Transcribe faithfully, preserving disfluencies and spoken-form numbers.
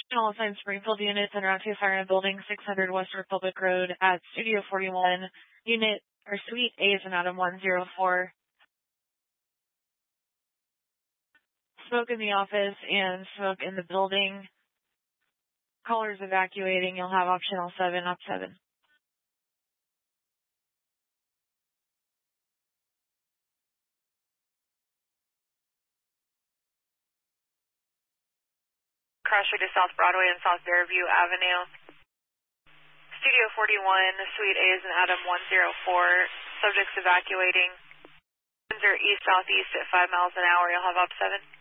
All assigned Springfield units and round two fire in building six hundred West Republic Road at Studio forty-one, unit or suite A is an Adam one zero four. Smoke in the office and smoke in the building. Callers evacuating. You'll have optional seven, op seven. Crasher to South Broadway and South Fairview Avenue. Studio forty-one, Suite A is an Adam one zero four. Subjects evacuating. Winds are east-southeast at five miles an hour. You'll have op seven.